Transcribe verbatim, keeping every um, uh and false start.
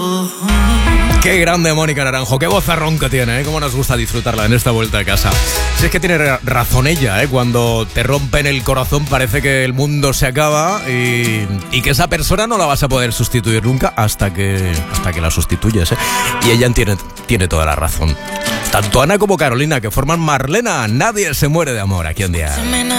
Qué grande Mónica Naranjo, qué vozarrón que tiene, ¿eh? Cómo nos gusta disfrutarla en esta vuelta a casa. Si es que tiene razón ella, ¿eh? Cuando te rompen el corazón parece que el mundo se acaba y, y que esa persona no la vas a poder sustituir nunca hasta que, hasta que la sustituyes, ¿eh? Y ella tiene, tiene toda la razón. Tanto Ana como Carolina, que forman Marlena, nadie se muere de amor aquí en Día.